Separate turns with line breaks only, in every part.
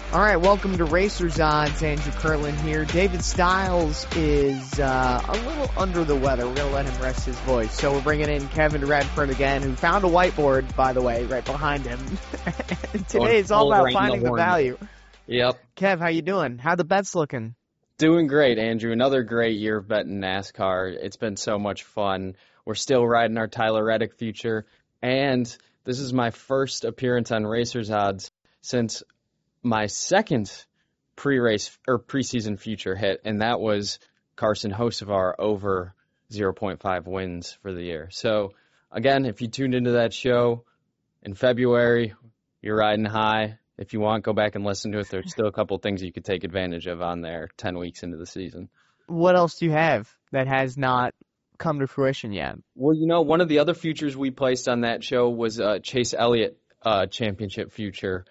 All right, welcome to Racers Odds. Andrew Kirtland here. David Stiles is a little under the weather. We're going to let him rest his voice. So we're bringing in Kevin Redford again, who found a whiteboard, by the way, right behind him. Today it's all about finding the value.
Yep.
Kev, how you doing? How the bets looking?
Doing great, Andrew. Another great year of betting NASCAR. It's been so much fun. We're still riding our Tyler Reddick future, and this is my first appearance on Racers Odds since my second pre-race or preseason future hit, and that was Carson Hocevar over 0.5 wins for the year. So, again, if you tuned into that show in February, you're riding high. If you want, go back and listen to it. There's still a couple of things you could take advantage of on there 10 weeks into the season.
What else do you have that has not come to fruition yet?
Well, one of the other futures we placed on that show was Chase Elliott championship future.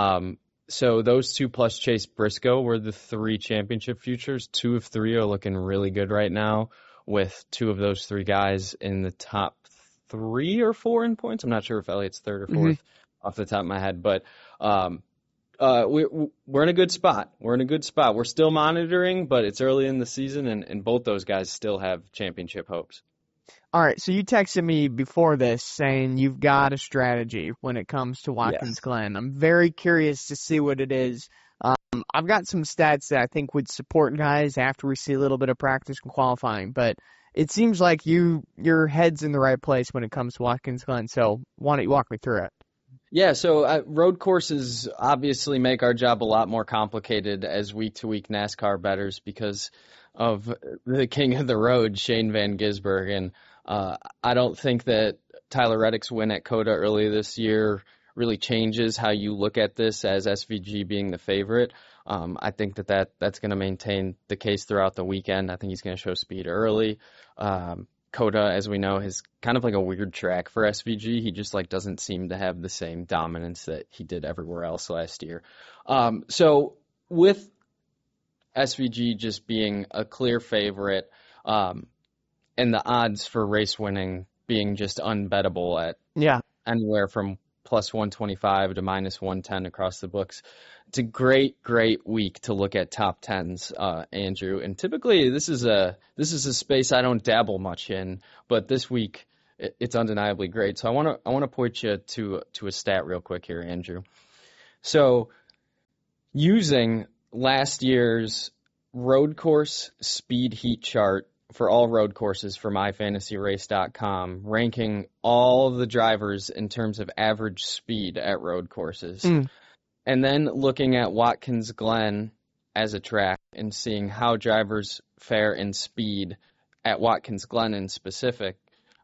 So those two plus Chase Briscoe were the three championship futures. 2 of 3 are looking really good right now, with 2 of those 3 guys in the top 3 or 4 in points. I'm not sure if Elliott's third or fourth off the top of my head, but we're in a good spot. We're still monitoring, but it's early in the season, and both those guys still have championship hopes.
All right, so you texted me before this saying you've got a strategy when it comes to Watkins Glen. I'm very curious to see what it is. I've got some stats that I think would support guys after we see a little bit of practice and qualifying, but it seems like your head's in the right place when it comes to Watkins Glen, so why don't you walk me through it?
Yeah, so road courses obviously make our job a lot more complicated as week-to-week NASCAR bettors because of the king of the road, Shane Van Gisbergen. And I don't think that Tyler Reddick's win at COTA earlier this year really changes how you look at this as SVG being the favorite. I think that's going to maintain the case throughout the weekend. I think he's going to show speed early. COTA, as we know, is kind of like a weird track for SVG. He just doesn't seem to have the same dominance that he did everywhere else last year. So with SVG just being a clear favorite, and the odds for race winning being just unbettable at anywhere from plus 125 to minus 110 across the books. It's a great week to look at top tens, Andrew. And typically this is a space I don't dabble much in, but this week it's undeniably great. So I want to point you to a stat real quick here, Andrew. So using last year's road course speed heat chart for all road courses for myfantasyrace.com, ranking all of the drivers in terms of average speed at road courses. And then looking at Watkins Glen as a track and seeing how drivers fare in speed at Watkins Glen in specific.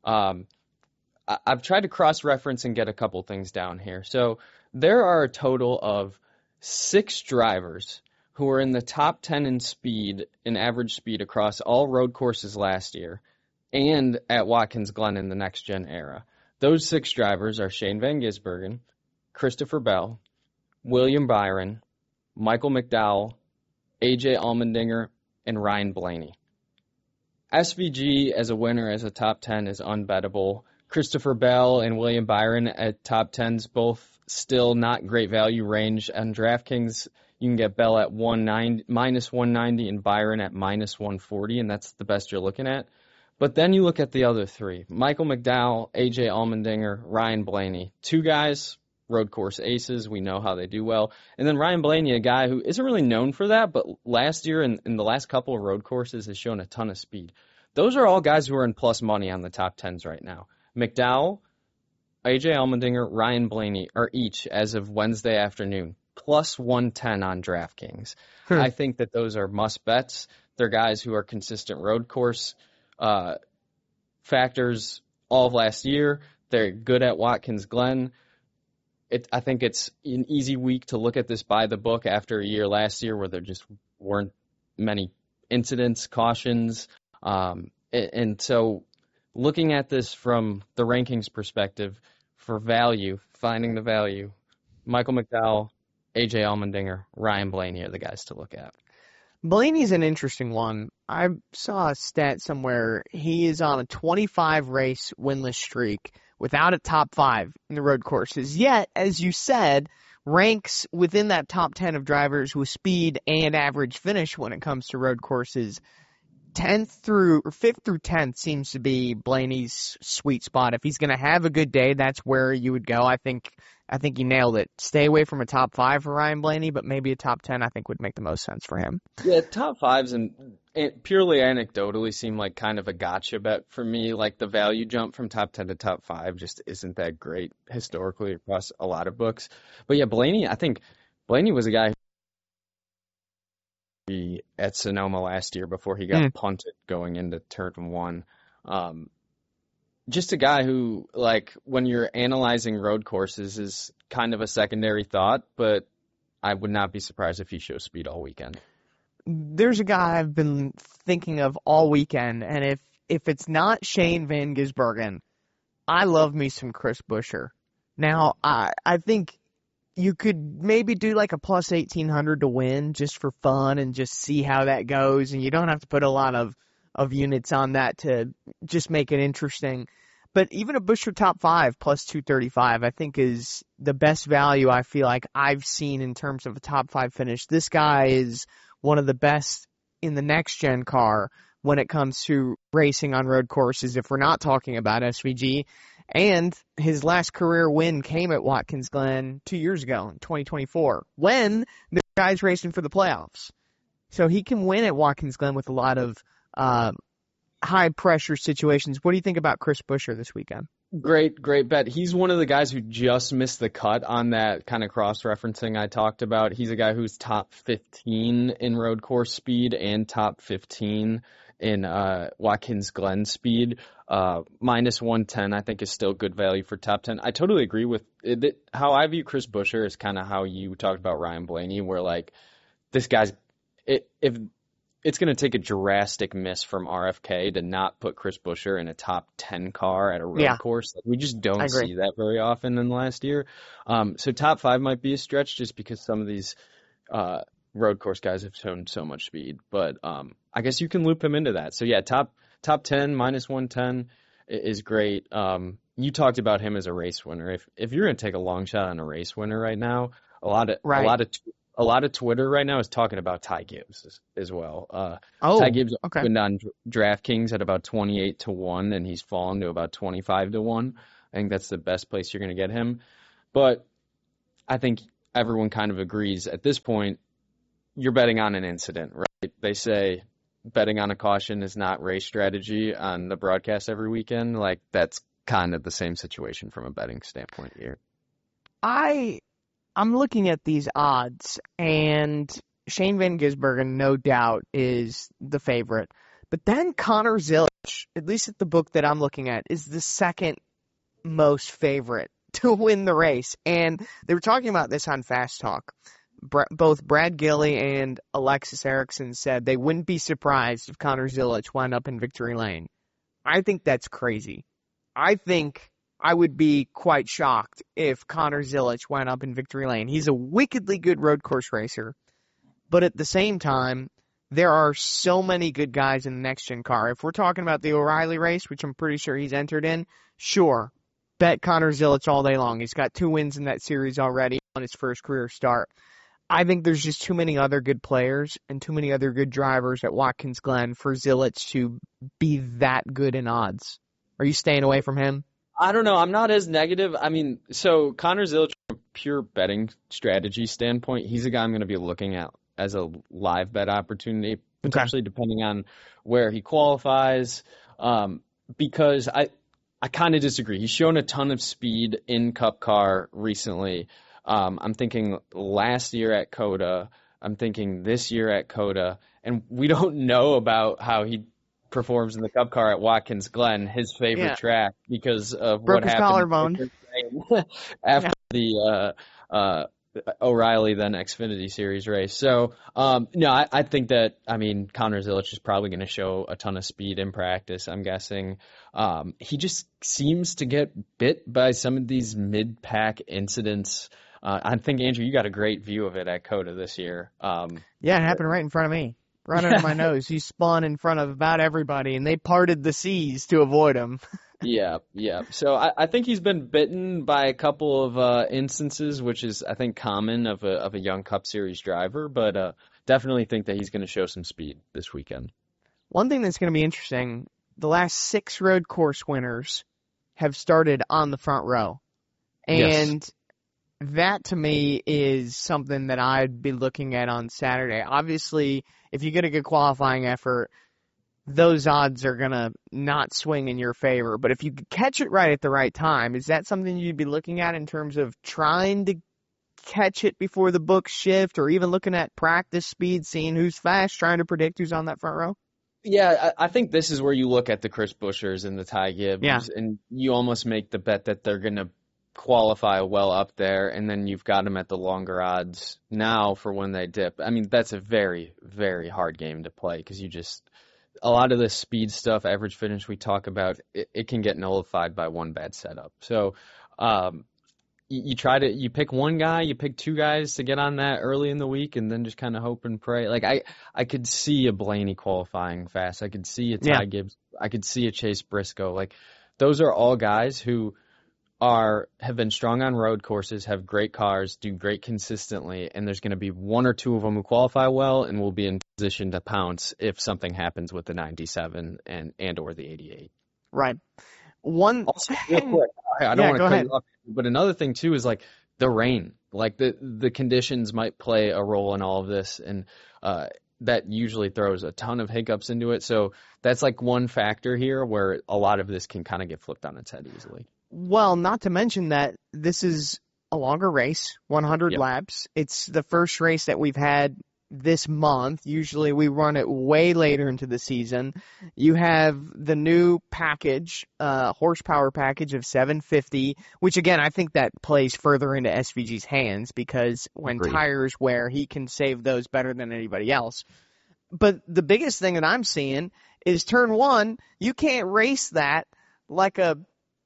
I've tried to cross-reference and get a couple things down here. So there are a total of 6 drivers who are in the top 10 in average speed across all road courses last year and at Watkins Glen in the next-gen era. Those 6 drivers are Shane Van Gisbergen, Christopher Bell, William Byron, Michael McDowell, A.J. Allmendinger, and Ryan Blaney. SVG as a winner as a top 10 is unbettable. Christopher Bell and William Byron at top 10s, both still not great value range. On DraftKings, you can get Bell at minus 190 and Byron at minus 140, and that's the best you're looking at. But then you look at the other 3, Michael McDowell, A.J. Allmendinger, Ryan Blaney. 2 guys, road course aces. We know how they do well. And then Ryan Blaney, a guy who isn't really known for that, but last year in the last couple of road courses has shown a ton of speed. Those are all guys who are in plus money on the top 10s right now. McDowell, A.J. Allmendinger, Ryan Blaney are each, as of Wednesday afternoon, plus 110 on DraftKings. I think that those are must bets. They're guys who are consistent road course factors all of last year. They're good at Watkins Glen. I think it's an easy week to look at this by the book after a year last year where there just weren't many incidents, cautions. And so looking at this from the rankings perspective for value, finding the value, Michael McDowell, A.J. Allmendinger, Ryan Blaney are the guys to look at.
Blaney's an interesting one. I saw a stat somewhere. He is on a 25-race winless streak without a top 5 in the road courses. Yet, as you said, ranks within that top 10 of drivers with speed and average finish when it comes to road courses. 5th through 10th seems to be Blaney's sweet spot. If he's going to have a good day, that's where you would go. I think you nailed it. Stay away from a top 5 for Ryan Blaney, but maybe a top 10 I think would make the most sense for him.
Yeah, top 5s and purely anecdotally seem like kind of a gotcha bet for me. Like the value jump from top 10 to top 5 just isn't that great historically across a lot of books. But yeah, I think Blaney was a guy at Sonoma last year before he got punted going into turn 1. Just a guy who, like, when you're analyzing road courses is kind of a secondary thought, but I would not be surprised if he shows speed all weekend.
There's a guy I've been thinking of all weekend, and if it's not Shane Van Gisbergen, I love me some Chris Buescher. Now, I think you could maybe do like a plus 1,800 to win just for fun and just see how that goes, and you don't have to put a lot of units on that to just make it interesting. But even a Buescher top 5 plus 235, I think is the best value I feel like I've seen in terms of a top 5 finish. This guy is one of the best in the next gen car when it comes to racing on road courses, if we're not talking about SVG. And his last career win came at Watkins Glen 2 years ago in 2024 when the guy's racing for the playoffs. So he can win at Watkins Glen with a lot of high-pressure situations. What do you think about Chris Buescher this weekend?
Great bet. He's one of the guys who just missed the cut on that kind of cross-referencing I talked about. He's a guy who's top 15 in road course speed and top 15 in Watkins Glen speed. Minus 110, I think, is still good value for top 10. I totally agree with it. How I view Chris Buescher is kind of how you talked about Ryan Blaney, where, like, this guy's if it's going to take a drastic miss from RFK to not put Chris Buescher in a top 10 car at a road course. Like, we just don't see that very often in the last year. So top 5 might be a stretch just because some of these road course guys have shown so much speed. But I guess you can loop him into that. So, yeah, top 10, minus 110 is great. You talked about him as a race winner. If you're going to take a long shot on a race winner right now, a lot of Twitter right now is talking about Ty Gibbs as well. Ty Gibbs opened on DraftKings at about 28 to 1, and he's fallen to about 25 to 1. I think that's the best place you're going to get him. But I think everyone kind of agrees at this point, you're betting on an incident, right? They say betting on a caution is not race strategy on the broadcast every weekend. Like, that's kind of the same situation from a betting standpoint here.
I'm looking at these odds, and Shane Van Gisbergen, no doubt, is the favorite. But then Connor Zilisch, at least at the book that I'm looking at, is the second most favorite to win the race. And they were talking about this on Fast Talk. Both Brad Gilley and Alexis Erickson said they wouldn't be surprised if Connor Zilisch wound up in victory lane. I think that's crazy. I think I would be quite shocked if Connor Zilisch went up in victory lane. He's a wickedly good road course racer, but at the same time, there are so many good guys in the next-gen car. If we're talking about the O'Reilly race, which I'm pretty sure he's entered in, sure, bet Connor Zilisch all day long. He's got 2 wins in that series already on his first career start. I think there's just too many other good players and too many other good drivers at Watkins Glen for Zilisch to be that good in odds. Are you staying away from him?
I don't know. I'm not as negative. I mean, so Connor Zilisch, from a pure betting strategy standpoint, he's a guy I'm going to be looking at as a live bet opportunity, potentially depending on where he qualifies, because I kind of disagree. He's shown a ton of speed in Cup car recently. I'm thinking last year at COTA. I'm thinking this year at COTA. And we don't know about how he performs in the Cup car at Watkins Glen, his favorite track, because of
Broke
what
his
happened after the O'Reilly then Xfinity Series race. So, no, I think that, Connor Zilisch is probably going to show a ton of speed in practice, I'm guessing. He just seems to get bit by some of these mid-pack incidents. I think, Andrew, you got a great view of it at COTA this year.
Yeah, it happened right in front of me. Right under my nose. He spun in front of about everybody, and they parted the seas to avoid him.
Yeah, yeah. So I think he's been bitten by a couple of instances, which is I think common of a young Cup Series driver, but definitely think that he's going to show some speed this weekend.
One thing that's going to be interesting, the last 6 road course winners have started on the front row.
Yes.
And that to me is something that I'd be looking at on Saturday. Obviously, if you get a good qualifying effort, those odds are going to not swing in your favor. But if you catch it right at the right time, is that something you'd be looking at in terms of trying to catch it before the books shift, or even looking at practice speed, seeing who's fast, trying to predict who's on that front row?
Yeah, I think this is where you look at the Chris Buschers and the Ty Gibbs,
Yeah.
and you almost make the bet that they're going to qualify well up there, and then you've got them at the longer odds now for when they dip. I mean, that's a very, very hard game to play because a lot of the speed stuff, average finish we talk about, it can get nullified by one bad setup. So, you pick one guy, you pick 2 guys to get on that early in the week, and then just kind of hope and pray. Like I could see a Blaney qualifying fast. I could see a Ty Gibbs. I could see a Chase Briscoe. Like those are all guys who have been strong on road courses, have great cars, do great consistently, and there's going to be 1 or 2 of them who qualify well and will be in position to pounce if something happens with the 97 and or the 88.
Right. One
Also, real quick, I don't want to
go
cut
ahead.
you off, but another thing too is like the rain. Like the conditions might play a role in all of this, and that usually throws a ton of hiccups into it. So that's like one factor here where a lot of this can kind of get flipped on its head easily.
Well, not to mention that this is a longer race, 100
Yep.
laps. It's the first race that we've had this month. Usually we run it way later into the season. You have the new package, horsepower package of 750, which again, I think that plays further into SVG's hands because when
Agreed.
tires wear, he can save those better than anybody else. But the biggest thing that I'm seeing is turn 1, you can't race that like a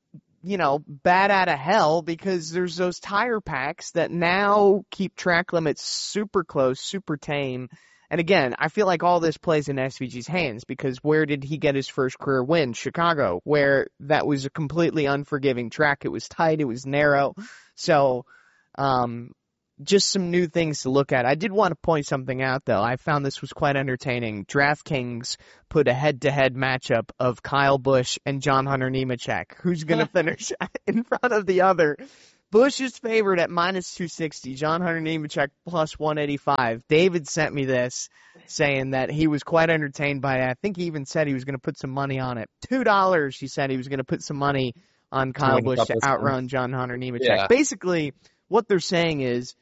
bat out of hell because there's those tire packs that now keep track limits super close, super tame. And again, I feel like all this plays in SVG's hands because where did he get his first career win? Chicago, where that was a completely unforgiving track. It was tight, it was narrow. So, just some new things to look at. I did want to point something out, though. I found this was quite entertaining. DraftKings put a head-to-head matchup of Kyle Busch and John Hunter Nemechek. Who's going to finish in front of the other? Busch is favored at minus 260. John Hunter Nemechek plus 185. David sent me this saying that he was quite entertained by it. I think he even said he was going to put some money on it. $2, he said he was going to put some money on Kyle Busch to outrun John Hunter Nemechek.
Yeah.
Basically, what they're saying is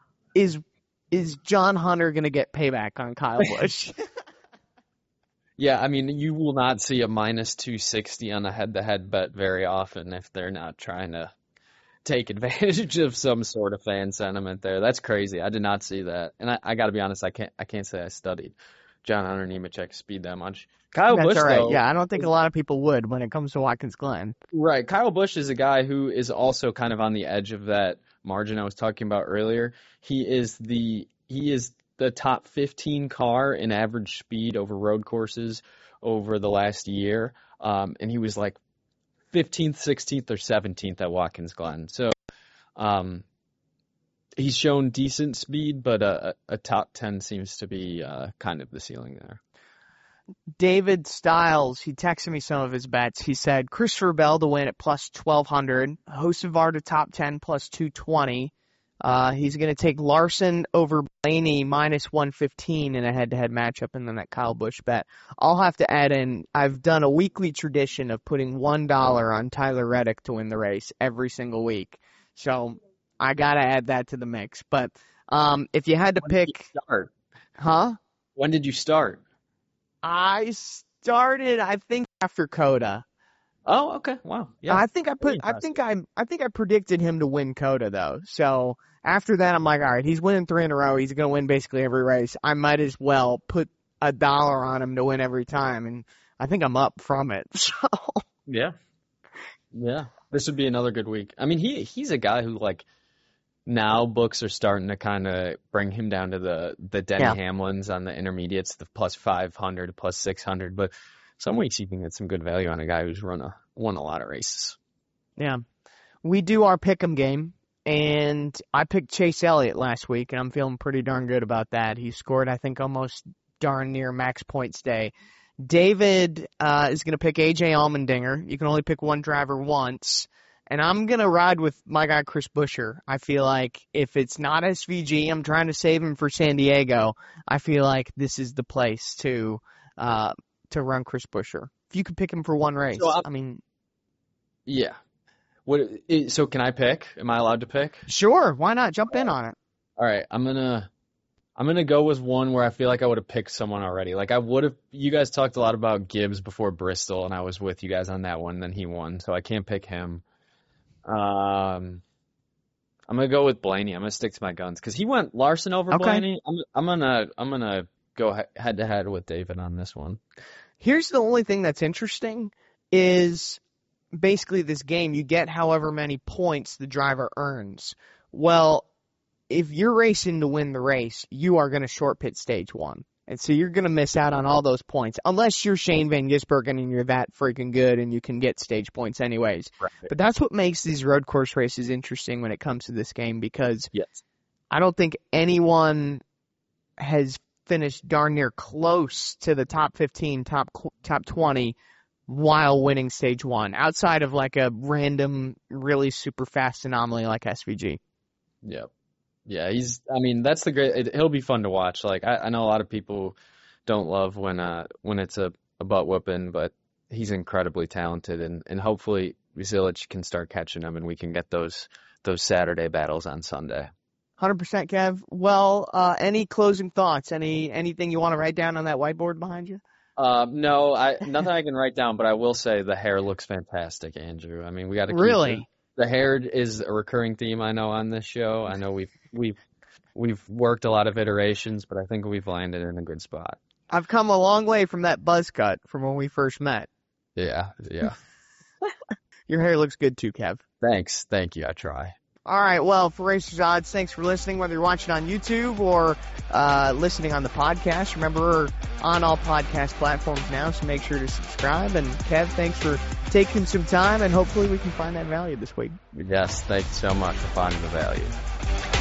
John Hunter going to get payback on Kyle Busch?
Yeah, I mean, you will not see a minus 260 on a head-to-head bet very often if they're not trying to take advantage of some sort of fan sentiment there. That's crazy. I did not see that. And I got to be honest, I can't say I studied John Hunter Nemechek speed that much. Kyle
That's
Busch,
all right.
though,
Yeah, I don't think a lot of people would when it comes to Watkins Glen.
right. Kyle Busch is a guy who is also kind of on the edge of that margin I was talking about earlier. He is the top 15 car in average speed over road courses over the last year. And he was like 15th, 16th, or 17th at Watkins Glen. So he's shown decent speed, but a top 10 seems to be kind of the ceiling there.
David Stiles, he texted me some of his bets. He said Christopher Bell to win at plus 1,200, Hocevar to top 10 plus 220. He's going to take Larson over Blaney minus 115 in a head-to-head matchup, and then that Kyle Busch bet. I'll have to add in, I've done a weekly tradition of putting $1 on Tyler Reddick to win the race every single week. So I got to add that to the mix. But if you had to pick...
When did you start?
Huh?
When did you start?
I started, I think, after Coda.
Oh, okay. Wow. Yeah.
I think I predicted him to win Coda though. So after that, I'm like, all right, he's winning 3 in a row. He's going to win basically every race. I might as well put $1 on him to win every time, and I think I'm up from it. So
yeah. This would be another good week. I mean, he's a guy who like now books are starting to kind of bring him down to the Denny Hamlins on the intermediates, the plus 500, plus 600, but some weeks you can get some good value on a guy who's won a lot of races.
Yeah. We do our pick'em game, and I picked Chase Elliott last week, and I'm feeling pretty darn good about that. He scored, I think, almost darn near max points day. David is going to pick A.J. Allmendinger. You can only pick one driver once. And I'm going to ride with my guy Chris Buescher. I feel like if it's not SVG, I'm trying to save him for San Diego. I feel like this is the place to run Chris Buescher. If you could pick him for one race,
Yeah. So can I pick? Am I allowed to pick?
Sure. Why not? Jump in on it.
All right. I'm gonna go with one where I feel like I would have picked someone already. Like I would have. You guys talked a lot about Gibbs before Bristol, and I was with you guys on that one. Then he won, so I can't pick him. I'm gonna go with Blaney. I'm gonna stick to my guns because he went Larson over Blaney. I'm gonna go head to head with David on this one.
Here's the only thing that's interesting is basically this game. You get however many points the driver earns. Well, if you're racing to win the race, you are gonna short pit stage one. And so you're going to miss out on all those points, unless you're Shane Van Gisbergen and you're that freaking good and you can get stage points anyways.
Right.
But that's what makes these road course races interesting when it comes to this game, because
yes.
I don't think anyone has finished darn near close to the top 15, top 20 while winning stage one, outside of like a random, really super fast anomaly like SVG.
Yep. Yeah, that's the great. He'll be fun to watch. Like I know a lot of people don't love when it's a butt whooping, but he's incredibly talented, and hopefully Zilich can start catching him, and we can get those Saturday battles on Sunday.
100%, Kev. Well, any closing thoughts? Anything you want to write down on that whiteboard behind you?
No, nothing I can write down, but I will say the hair looks fantastic, Andrew. I mean, we got to
really.
The hair is a recurring theme I know on this show. I know we've worked a lot of iterations, but I think we've landed in a good spot.
I've come a long way from that buzz cut from when we first met.
Yeah.
Your hair looks good too, Kev.
Thanks. Thank you. I try.
All right. Well, for Racers Odds, thanks for listening, whether you're watching on YouTube or listening on the podcast. Remember, we're on all podcast platforms now, so make sure to subscribe. And Kev, thanks for taking some time, and hopefully we can find that value this week.
Yes, thanks so much for finding the value.